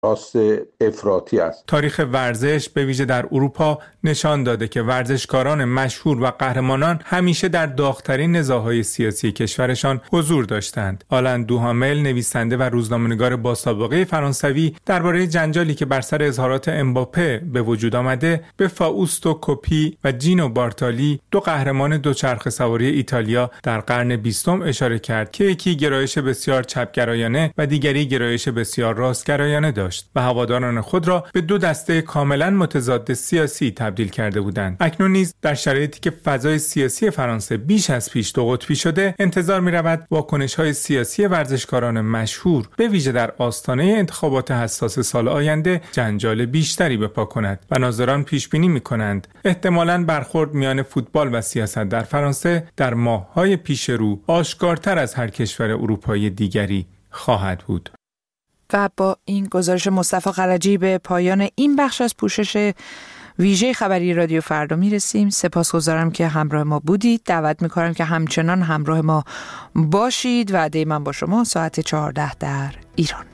راست افراطی است. تاریخ ورزش به ویژه در اروپا نشان داده که ورزشکاران مشهور و قهرمانان همیشه در داغ‌ترین نزاع‌های سیاسی کشورشان حضور داشتند. آلن دوهامل، نویسنده و روزنامه‌نگار با سابقه فرانسوی، درباره جنجالی که بر سر اظهارات امباپه به وجود آمده به فاوستو کوپی و جینو بارتالی، دو قهرمان دوچرخه سواری ایتالیا در قرن 20 اشاره کرد که یکی گرایش بسیار چپگرایانه و دیگری گرایش بسیار راستگرایانه داشت و هواداران خود را به دو دسته کاملا متضاد سیاسی تبدیل کرده بودند. اکنون نیز در شرایطی که فضای سیاسی فرانسه بیش از پیش دو قطبی شده، انتظار می‌رود واکنش‌های سیاسی ورزشکاران مشهور به ویژه در آستانه انتخابات حساس سال آینده جنجال بیشتری به پا کند و ناظران پیش بینی می‌کنند احتمالاً برخورد میان فوتبال و سیاست در فرانسه در ماه‌های پیش رو آشکارتر از هر کشور اروپایی دیگری خواهد بود. و با این گزارش مصطفی قلجی به پایان این بخش از پوشش ویژه خبری رادیو فردا میرسیم. سپاسگزارم که همراه ما بودید. دعوت میکنم که همچنان همراه ما باشید. وعده من با شما ساعت 14 در ایران.